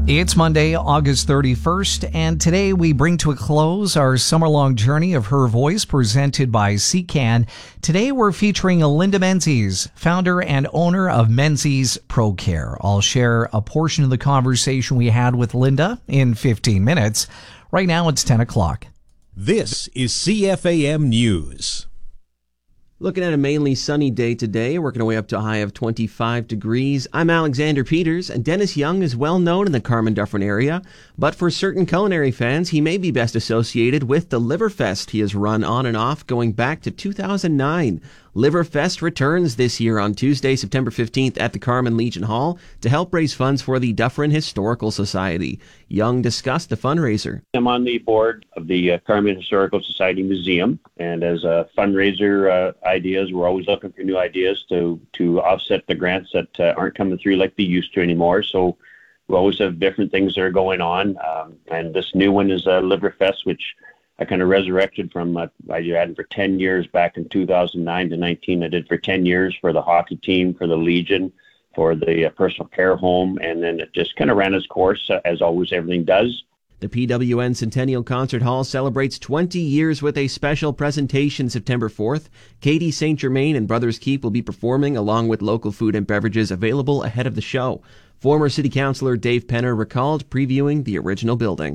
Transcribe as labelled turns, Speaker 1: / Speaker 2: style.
Speaker 1: It's Monday, August 31st, and today we bring to a close our summer-long journey of Her Voice presented by CCAN. Today we're featuring Linda Menzies, founder and owner of Menzies Pro Care. I'll share a portion of the conversation we had with Linda in 15 minutes. Right now it's 10 o'clock.
Speaker 2: This is CFAM News.
Speaker 3: Looking at a mainly sunny day today, working our way up to a high of 25 degrees. I'm Alexander Peters, and Dennis Young is well known in the Carman-Dufferin area, but for certain culinary fans, he may be best associated with the Liverfest he has run on and off going back to 2009. Liverfest returns this year on Tuesday, September 15th at the Carman Legion Hall to help raise funds for the Dufferin Historical Society. Young discussed the fundraiser.
Speaker 4: I'm on the board of the Carman Historical Society Museum, and as a fundraiser ideas, we're always looking for new ideas to offset the grants that aren't coming through like they used to anymore. So we always have different things that are going on, and this new one is Liverfest, which I kind of resurrected from, I had it for 10 years back in 2009 to 19. I did for 10 years for the hockey team, for the Legion, for the personal care home, and then it just kind of ran its course, as always everything does.
Speaker 3: The PWN Centennial Concert Hall celebrates 20 years with a special presentation September 4th. Katie St. Germain and Brothers Keep will be performing along with local food and beverages available ahead of the show. Former City Councillor Dave Penner recalled previewing the original building.